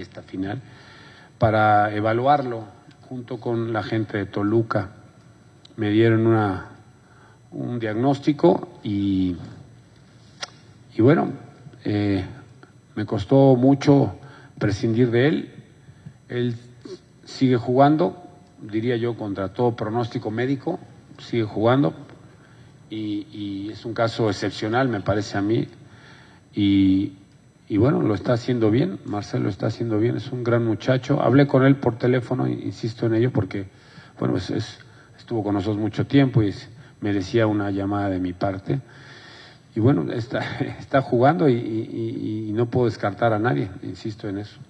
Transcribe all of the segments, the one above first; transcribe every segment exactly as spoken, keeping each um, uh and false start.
esta final, para evaluarlo junto con la gente de Toluca. Me dieron una, un diagnóstico y, y bueno, eh, me costó mucho prescindir de él. Él sigue jugando, diría yo, contra todo pronóstico médico, sigue jugando y, y es un caso excepcional, me parece a mí, y, y bueno, lo está haciendo bien, Marcelo está haciendo bien, es un gran muchacho. Hablé con él por teléfono, insisto en ello, porque bueno, es, es, estuvo con nosotros mucho tiempo y es, merecía una llamada de mi parte. Y bueno, está, está jugando y, y, y no puedo descartar a nadie, insisto en eso.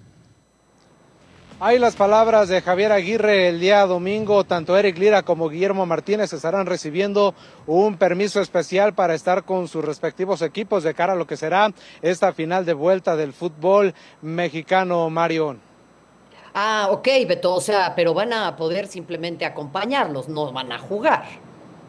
Hay las palabras de Javier Aguirre el día domingo. Tanto Eric Lira como Guillermo Martínez estarán recibiendo un permiso especial para estar con sus respectivos equipos de cara a lo que será esta final de vuelta del fútbol mexicano, Mario. Ah, ok, Beto, o sea, pero van a poder simplemente acompañarlos, no van a jugar.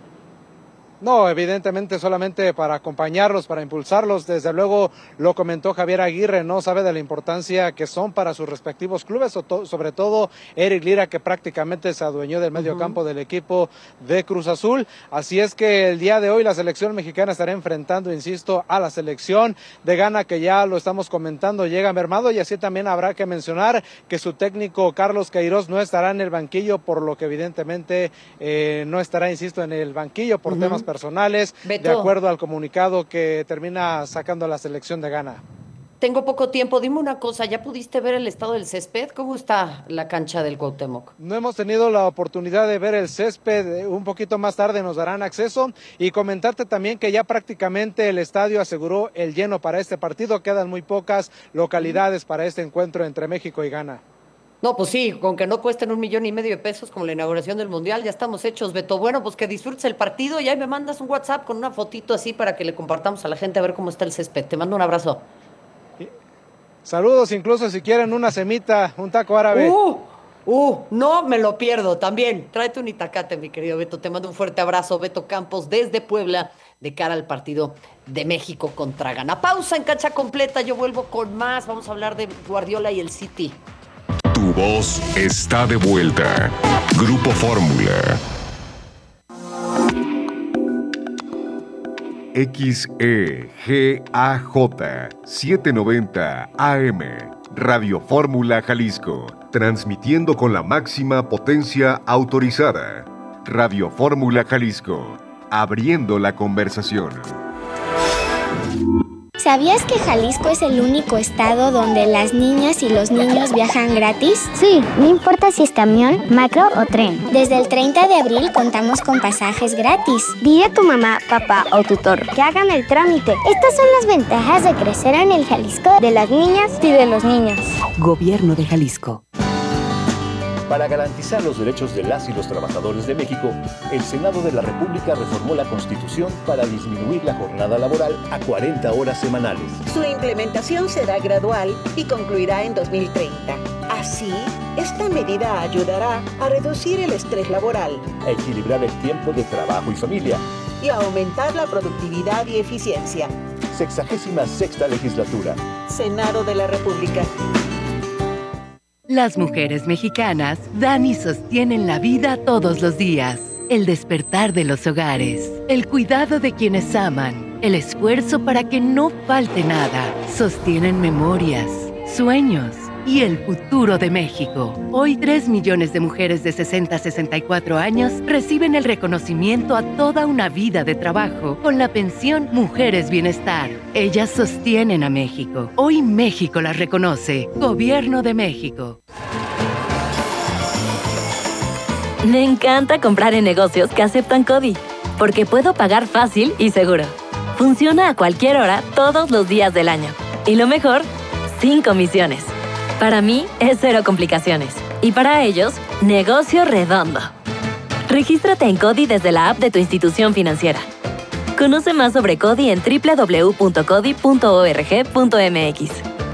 No, evidentemente solamente para acompañarlos, para impulsarlos. Desde luego lo comentó Javier Aguirre, no sabe de la importancia que son para sus respectivos clubes, sobre todo Eric Lira, que prácticamente se adueñó del medio uh-huh. campo del equipo de Cruz Azul. Así es que el día de hoy la selección mexicana estará enfrentando, insisto, a la selección de Ghana, que ya lo estamos comentando, llega mermado, y así también habrá que mencionar que su técnico Carlos Queiroz no estará en el banquillo, por lo que evidentemente eh, no estará, insisto, en el banquillo por uh-huh. temas personales, Beto, de acuerdo al comunicado que termina sacando la selección de Ghana. Tengo poco tiempo, dime una cosa, ¿ya pudiste ver el estado del césped? ¿Cómo está la cancha del Cuauhtémoc? No hemos tenido la oportunidad de ver el césped, un poquito más tarde nos darán acceso, y comentarte también que ya prácticamente el estadio aseguró el lleno para este partido, quedan muy pocas localidades para este encuentro entre México y Ghana. No, pues sí, con que no cuesten un millón y medio de pesos como la inauguración del Mundial, ya estamos hechos, Beto. Bueno, pues que disfrutes el partido y ahí me mandas un WhatsApp con una fotito así para que le compartamos a la gente a ver cómo está el césped. Te mando un abrazo. Saludos, incluso si quieren una semita, un taco árabe. ¡Uh! ¡Uh! No me lo pierdo también. Tráete un itacate, mi querido Beto. Te mando un fuerte abrazo, Beto Campos, desde Puebla, de cara al partido de México contra Ghana. Pausa en cancha completa, yo vuelvo con más. Vamos a hablar de Guardiola y el City. Tu voz está de vuelta. Grupo Fórmula. X E G A J setecientos noventa A M. Radio Fórmula Jalisco. Transmitiendo con la máxima potencia autorizada. Radio Fórmula Jalisco. Abriendo la conversación. ¿Sabías que Jalisco es el único estado donde las niñas y los niños viajan gratis? Sí, no importa si es camión, macro o tren. Desde el treinta de abril contamos con pasajes gratis. Dile a tu mamá, papá o tutor que hagan el trámite. Estas son las ventajas de crecer en el Jalisco de las niñas y de los niños. Gobierno de Jalisco. Para garantizar los derechos de las y los trabajadores de México, el Senado de la República reformó la Constitución para disminuir la jornada laboral a cuarenta horas semanales. Su implementación será gradual y concluirá en dos mil treinta. Así, esta medida ayudará a reducir el estrés laboral, a equilibrar el tiempo de trabajo y familia y a aumentar la productividad y eficiencia. Sexagésima sexta legislatura. Senado de la República. Las mujeres mexicanas dan y sostienen la vida todos los días. El despertar de los hogares, el cuidado de quienes aman, el esfuerzo para que no falte nada. Sostienen memorias, sueños y el futuro de México. Hoy, tres millones de mujeres de sesenta a sesenta y cuatro años reciben el reconocimiento a toda una vida de trabajo con la pensión Mujeres Bienestar. Ellas sostienen a México. Hoy México las reconoce. Gobierno de México. Me encanta comprar en negocios que aceptan CODI, porque puedo pagar fácil y seguro. Funciona a cualquier hora, todos los días del año. Y lo mejor, sin comisiones. Para mí, es cero complicaciones. Y para ellos, negocio redondo. Regístrate en CODI desde la app de tu institución financiera. Conoce más sobre CODI en doble u doble u doble u punto codi punto org punto m x.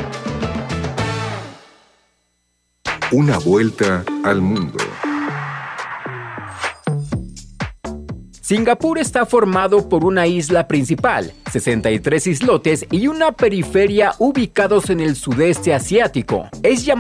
Una vuelta al mundo. Singapur está formado por una isla principal, sesenta y tres islotes y una periferia ubicados en el sudeste asiático. Es llamado